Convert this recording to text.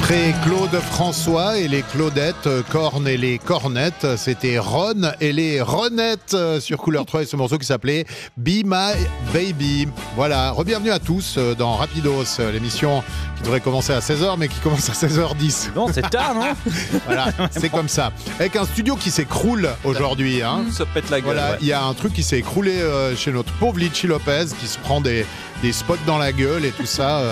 Après Claude François et les Claudettes, Corne et les Cornettes, c'était Ron et les Ronettes sur Couleur 3 et ce morceau qui s'appelait Be My Baby. Voilà, re-bienvenue à tous dans Rapidos, l'émission qui devrait commencer à 16h mais qui commence à 16h10. Non, c'est tard, non? Voilà, c'est comme ça. Avec un studio qui s'écroule aujourd'hui. Hein. Ça pète la gueule. Voilà, ouais. il y a un truc qui s'est écroulé chez notre pauvre Litchi Lopez qui se prend des spots dans la gueule et tout ça.